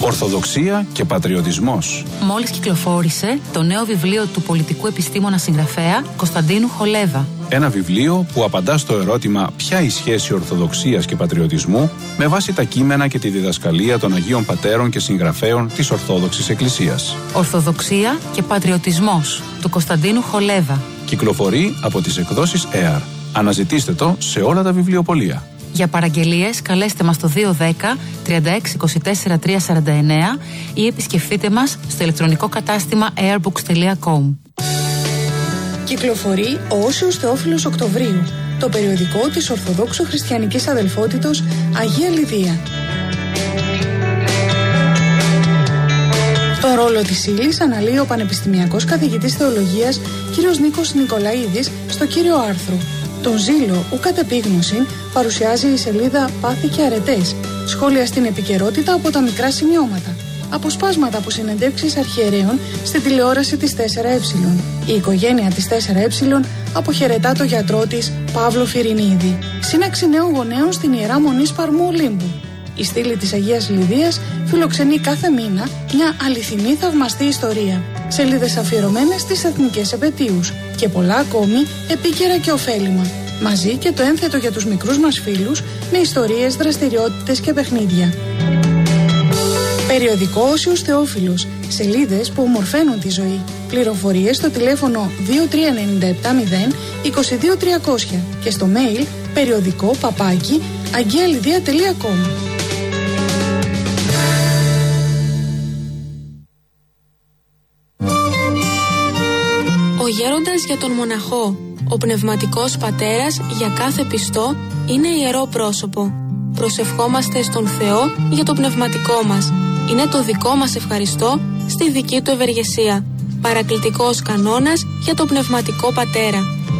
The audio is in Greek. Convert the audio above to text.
Ορθοδοξία και πατριωτισμός. Μόλις κυκλοφόρησε το νέο βιβλίο του πολιτικού επιστήμονα συγγραφέα Κωνσταντίνου Χολέβα. Ένα βιβλίο που απαντά στο ερώτημα ποια η σχέση ορθοδοξίας και πατριωτισμού με βάση τα κείμενα και τη διδασκαλία των Αγίων Πατέρων και συγγραφέων της Ορθόδοξης Εκκλησίας. Ορθοδοξία και πατριωτισμός του Κωνσταντίνου Χολέβα. Κυκλοφορεί από τις εκδόσεις ΕΑΡ. Αναζητήστε το σε όλα τα βιβλιοπωλεία. Για παραγγελίες καλέστε μας στο 210 36 24 349 ή επισκεφτείτε μας στο ηλεκτρονικό κατάστημα airbooks.com. Κυκλοφορεί ο Όσιος Θεόφιλος Οκτωβρίου, το περιοδικό της Ορθοδόξου Χριστιανικής Αδελφότητος Αγία Λιδία. Το ρόλο της ύλης αναλύει ο πανεπιστημιακός καθηγητής θεολογίας κ. Νίκος Νικολαίδης στο κύριο άρθρο. Τον ζήλο ου κατ' επίγνωση παρουσιάζει η σελίδα Πάθη και Αρετές, σχόλια στην επικαιρότητα από τα μικρά σημειώματα. Αποσπάσματα από συνεντεύξεις αρχιερέων στη τηλεόραση της 4Ε. Η οικογένεια της 4Ε αποχαιρετά το γιατρό της Παύλο Φιρινίδη. Σύναξη νέων γονέων στην Ιερά Μονή Σπαρμού Ολύμπου. Η στήλη της Αγίας Λιδίας φιλοξενεί κάθε μήνα μια αληθινή θαυμαστή ιστορία. Σελίδες αφιερωμένες στις εθνικές επετείους και πολλά ακόμη επίκαιρα και ωφέλιμα. Μαζί και το ένθετο για τους μικρούς μας φίλους με ιστορίες, δραστηριότητες και παιχνίδια. Περιοδικό Όσιος Θεόφιλος. Σελίδες που ομορφαίνουν τη ζωή. Πληροφορίες στο τηλέφωνο 23970 22300 και στο mail περιοδικό@agialidea.com. Ο γέροντας για τον μοναχό, ο πνευματικός πατέρας για κάθε πιστό είναι ιερό πρόσωπο. Προσευχόμαστε στον Θεό για το πνευματικό μας. Είναι το δικό μας ευχαριστώ στη δική του ευεργεσία. Παρακλητικός κανόνας για το πνευματικό πατέρα.